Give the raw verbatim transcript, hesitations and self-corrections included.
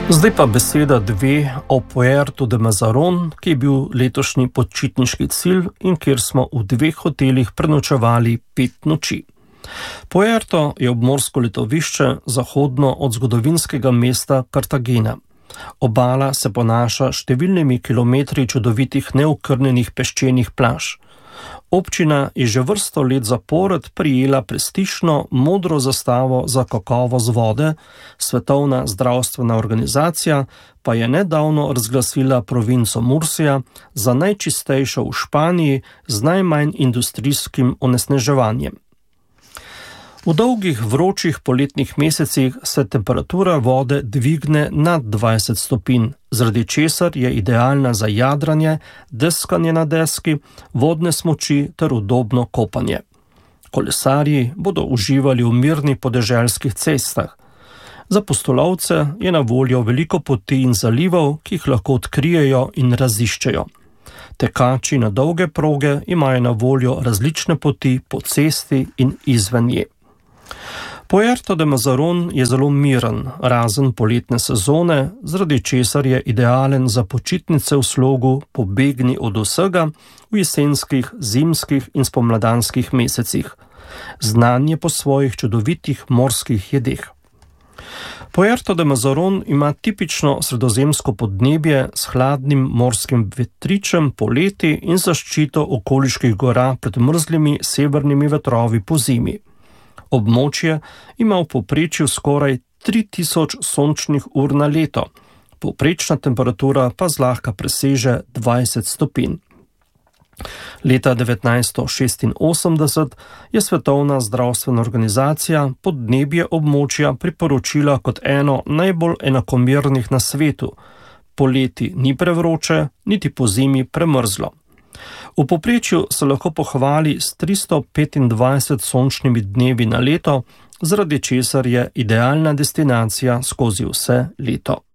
Zdaj pa beseda dve o Puerto de Mazarón, ki je bil letošnji počitniški cilj in kjer smo v dveh hotelih prenočevali pet noči. Puerto je obmorsko letovišče zahodno od zgodovinskega mesta Cartagena. Obala se ponaša številnimi kilometri čudovitih neokrnjenih peščenih plaž. Občina je že vrsto let zapored prijela prestižno modro zastavo za kakovost vode, Svetovna zdravstvena organizacija pa je nedavno razglasila provinco Mursija za najčistejšo v Španiji z najmanj industrijskim onesnaževanjem. V dolgih vročih poletnih mesecih se temperatura vode dvigne nad dvajset stopinj, zaradi česar je idealna za jadranje, deskanje na deski, vodne smuči ter udobno kopanje. Kolesarji bodo uživali v mirnih podeželskih cestah. Za pustolovce je na voljo veliko poti in zalivov, ki jih lahko odkrijejo in raziščejo. Tekači na dolge proge imajo na voljo različne poti po cesti in izven nje. Puerto de Mazarón je zelo miren, razen poletne sezone, zaradi česar je idealen za počitnice v slogu Pobegni od vsega v jesenskih, zimskih in spomladanskih mesecih. Znan je po svojih čudovitih morskih jedeh. Puerto de Mazarón ima tipično sredozemsko podnebje s hladnim morskim vetričem poleti in zaščito okoliških gora pred mrzlimi severnimi vetrovi po zimi. Območje ima v povprečju skoraj tri tisoč sončnih ur na leto, povprečna temperatura pa zlahka preseže dvajset stopinj. Leta devetnajststo šestinosemdeset je Svetovna zdravstvena organizacija podnebje območja priporočila kot eno najbolj enakomernih na svetu. Poleti ni prevroče, niti pozimi premrzlo. V povprečju se lahko pohvali s tristo petindvajset sončnimi dnevi na leto, zaradi česar je idealna destinacija skozi vse leto.